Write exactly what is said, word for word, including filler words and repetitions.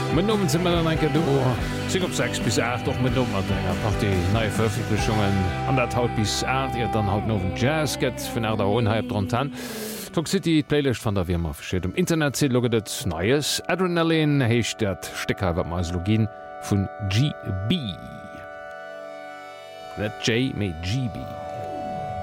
Mit Nomen sind wir dann ein du sing op sechs bis acht doch mit Nummer enger Party neue Veröffentlichungen an der haut bis acht ihr dann haut nowen Jazz get vun er der Hohenhalb dran. Talk City Playlist van der Wirma verschet im Internet se loget neues Adrenalin hecht dat Stecker wat mal Login vun G B. That J made G B.